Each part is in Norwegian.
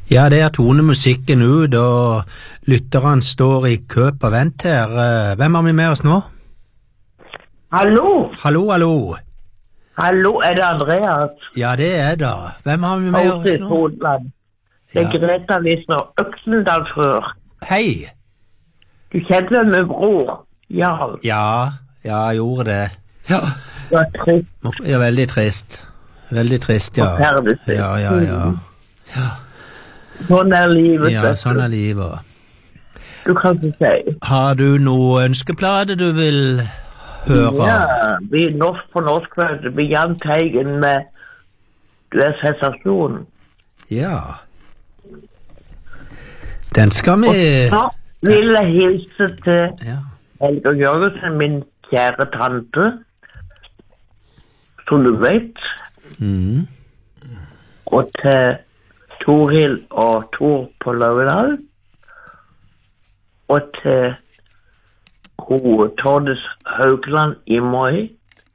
Ja, der toner musikken ut, og lytterne står i kø på vent her. Hvem har vi med oss nå? Hallo? Hallo, hallo. Hallo, er det Andreas? Ja, det er det. Hvem har vi med oss nå? Hovedland. Det er Greta Wisner Øksendalsrør. Hei. Du kjente med bror, Jarl. Ja, jeg gjorde det. Ja. Det var trist. Ja, veldig trist. Veldig trist, ja. Forferdelig trist. Ja. Sånn er livet. Ja, sånn er livet. Du kan ikke si. Har du noe ønskeplate du vil høre? Ja, vi norsk på norsk, vi Jan Teigen med Du er sensasjon. Ja. Den skal vi... Og så vil jeg hilse til Ja. Helga Jørgensen, min kjære tante, som du vet, og til Torhild og Tor på Løvedal, og til Tordes Haugland i Moi.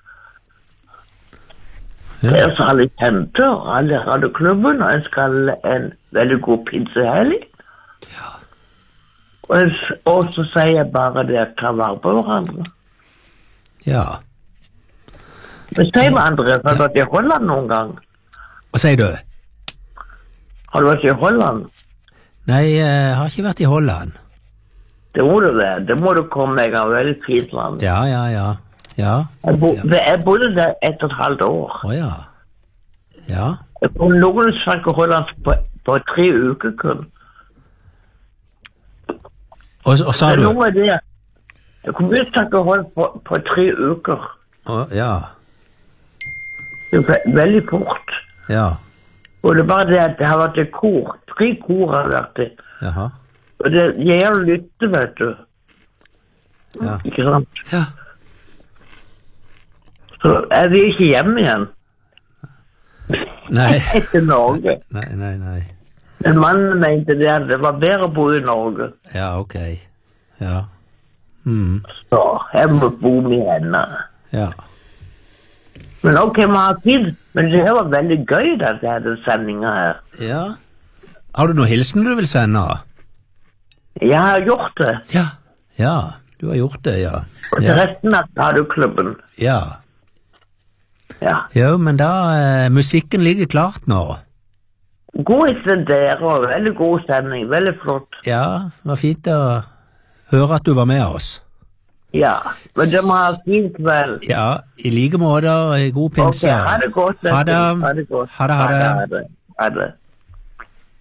Det er så alle kjente, og alle hadde klubben, og jeg skal en veldig god pinsehelg. Ja. Og så sier jeg bare det at ta vare på hverandre. Ja. Men sier hverandre, har du vært i Holland noen gang? Hva sier du? Har du vært i Holland? Nei, jeg har ikke vært i Holland. Det må du være. Det må du komme en gang. Veldig fint land. Ja. Jeg bodde der 1,5 år. Åja. Ja. Jeg kom noen snakke hollandsk på 3 uker kun. Og sa du? Det er noe med det. Jeg kom ut snakke hollandsk på 3 uker. Ja. Det var veldig fort. Ja. Og det er bare det at det har vært et kor. 3 kor har vært det. Jaha. Og det gjelder å lytte, vet du. Ja. Ikke sant? Ja. Så er vi ikke hjemme igjen. Nei. Etter Norge. Nei. Men mannen mente det at det var bedre å bo i Norge. Ja, ok. Ja. Så jeg må bo med henne. Ja. Men ok, man har tid. Men det her var veldig gøy at jeg hadde sendinga her. Ja. Har du noe hilsen du vil sende? Jeg har gjort det. Ja, du har gjort det, ja. Og til resten av radioklubben. Ja. Ja. Jo, men da, musikken ligger klart nå. God etter dere, og veldig god sending. Veldig flott. Ja, det var fint å høre at du var med oss. Ja, men det må ha fin kveld. Ja, i like måte, god pinse. Ok, ha det godt. Ha det. Ha det godt. Ha det. Ha det.